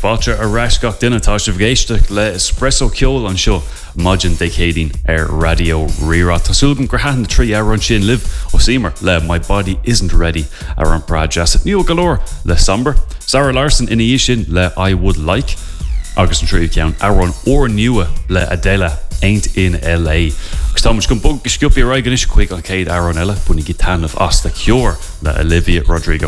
Fáilte a reisgach duine tá se bhgéisteach le espresso ceol an seo Maidin Decadine Radio Rira. Tásúlgan gur hána trí an sin live ó Seymour le My Body Isn't Ready an Brad Jassett. Níl galore le Somber. Sarah Larson ina dhí sin le I Would Like. Agus an tríú ceann Aaron or nua le Adela Ain't in LA. Agus támuid go bug go sciúpi raigan is chuig an céad Aaron eile bunig í tanmh as le ceor le Olivia Rodrigo.